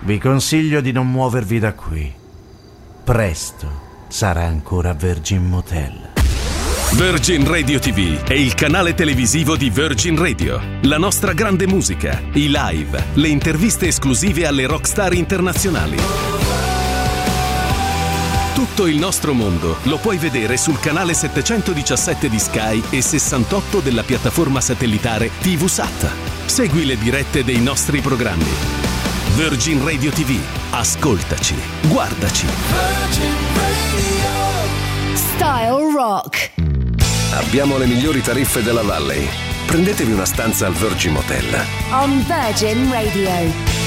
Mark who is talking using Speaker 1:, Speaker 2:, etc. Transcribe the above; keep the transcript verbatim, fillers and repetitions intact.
Speaker 1: Vi consiglio di non muovervi da qui. Presto sarà ancora Virgin Motel.
Speaker 2: Virgin Radio ti vu è il canale televisivo di Virgin Radio. La nostra grande musica, i live, le interviste esclusive alle rockstar internazionali. Tutto il nostro mondo lo puoi vedere sul canale settecentodiciassette di Sky e sessantotto della piattaforma satellitare TVSat. Segui le dirette dei nostri programmi. Virgin Radio ti vu. Ascoltaci, guardaci.
Speaker 3: Virgin Radio. Style Rock.
Speaker 4: Abbiamo le migliori tariffe della Valley. Prendetevi una stanza al Virgin Motel.
Speaker 3: On Virgin Radio.